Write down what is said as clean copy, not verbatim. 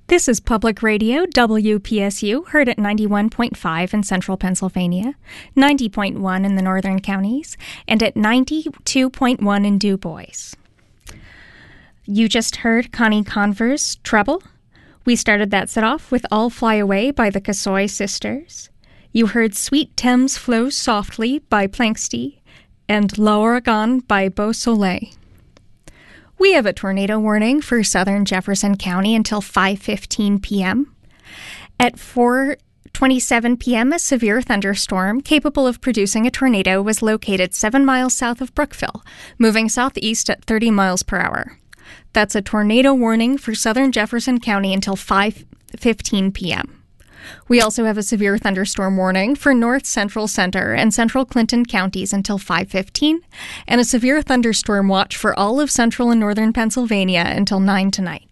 This is Public Radio, WPSU, heard at 91.5 in central Pennsylvania, 90.1 in the northern counties, and at 92.1 in Du Bois. You just heard Connie Converse, Trouble. We started that set off with All Fly Away by the Cassoy Sisters. You heard Sweet Thames Flows Softly by Planxty and L'Oregon by Beau Soleil. We have a tornado warning for southern Jefferson County until 5:15 p.m. At 4:27 p.m., a severe thunderstorm capable of producing a tornado was located 7 miles south of Brookville, moving southeast at 30 miles per hour. That's a tornado warning for southern Jefferson County until 5:15 p.m. We also have a severe thunderstorm warning for north central Center and central Clinton counties until 5:15, and a severe thunderstorm watch for all of central and northern Pennsylvania until 9 tonight.